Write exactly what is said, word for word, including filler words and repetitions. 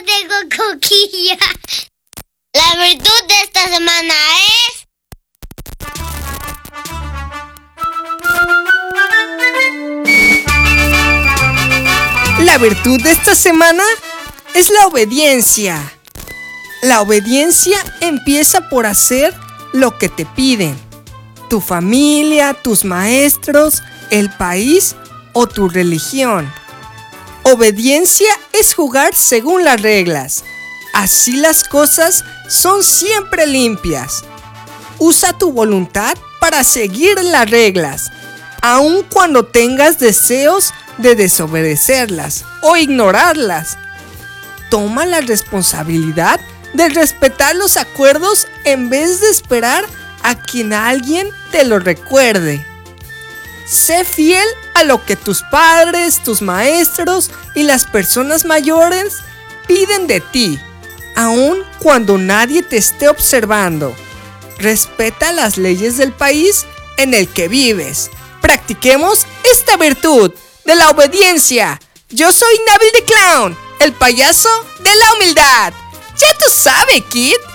no tengo coquilla. La virtud de esta semana es... La virtud de esta semana es la obediencia. La obediencia empieza por hacer lo que te piden. Tu familia, tus maestros, el país o tu religión. Obediencia es jugar según las reglas. Así las cosas son siempre limpias. Usa tu voluntad para seguir las reglas, aun cuando tengas deseos de desobedecerlas o ignorarlas. Toma la responsabilidad de respetar los acuerdos en vez de esperar a que alguien te lo recuerde. Sé fiel a lo que tus padres, tus maestros y las personas mayores piden de ti, aun cuando nadie te esté observando. Respeta las leyes del país en el que vives. Practiquemos esta virtud de la obediencia. Yo soy Nabil the Clown, el payaso de la humildad. Ya tú sabes, kid.